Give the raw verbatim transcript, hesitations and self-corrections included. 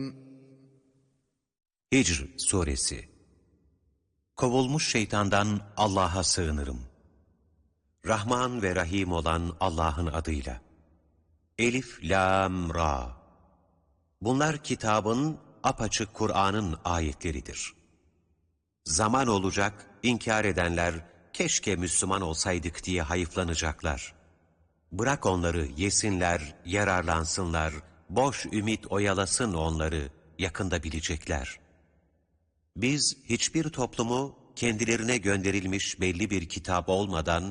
Hicr Suresi. Kovulmuş şeytandan Allah'a sığınırım. Rahman ve Rahim olan Allah'ın adıyla. Elif, Lam, Ra. Bunlar kitabın, apaçık Kur'an'ın ayetleridir. Zaman olacak, inkar edenler, keşke Müslüman olsaydık diye hayıflanacaklar. Bırak onları yesinler, yararlansınlar, boş ümit oyalasın onları, yakında bilecekler. Biz hiçbir toplumu kendilerine gönderilmiş belli bir kitap olmadan